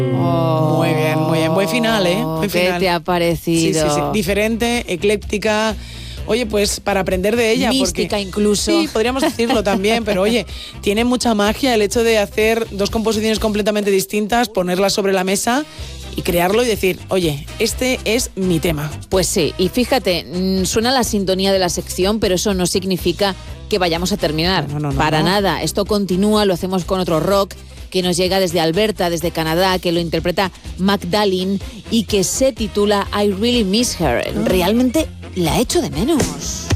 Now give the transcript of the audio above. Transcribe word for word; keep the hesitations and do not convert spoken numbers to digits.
Oh, muy bien, muy bien. Buen final, ¿eh? Buen ¿Qué final. te ha parecido? Sí, sí, sí. Diferente, ecléctica. Oye, pues para aprender de ella. Mística porque, incluso. Sí, podríamos decirlo también, pero oye, tiene mucha magia el hecho de hacer dos composiciones completamente distintas, ponerlas sobre la mesa y crearlo y decir, oye, este es mi tema. Pues sí, y fíjate, suena la sintonía de la sección, pero eso no significa que vayamos a terminar. No, no, no, Para no. nada, esto continúa, lo hacemos con otro rock que nos llega desde Alberta, desde Canadá, que lo interpreta Magdalene y que se titula I Really Miss Her. Realmente la echo de menos.